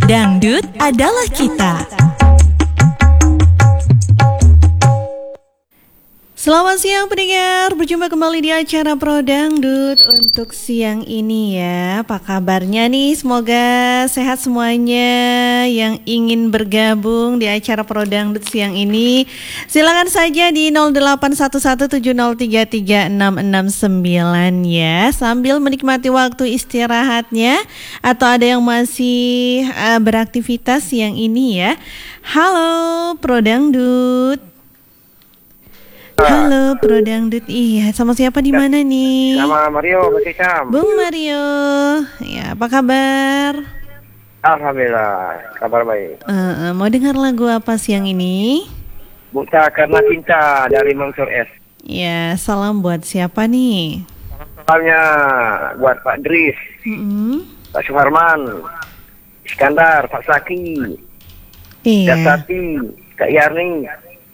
Dangdut adalah kita. Selamat siang pendengar, berjumpa kembali di acara Pro Dangdut untuk siang ini ya. Apa kabarnya nih? Semoga sehat semuanya yang ingin bergabung di acara Pro Dangdut siang ini. Silakan saja di 081170333669 ya. Sambil menikmati waktu istirahatnya atau ada yang masih beraktivitas siang ini ya. Halo Pro Dangdut. Halo Pro Dangdut, iya sama siapa di mana nih? Sama Mario, Mas Ikam. Bung Mario, ya apa kabar? Alhamdulillah, kabar baik. Mau dengar lagu apa siang ini? Buta Karena Cinta dari Mansur S. Ya, salam buat siapa nih? Salamnya buat Pak Dris, Pak Suharman, Iskandar, Pak Saki, Iya. Dasati, Kak Yarni,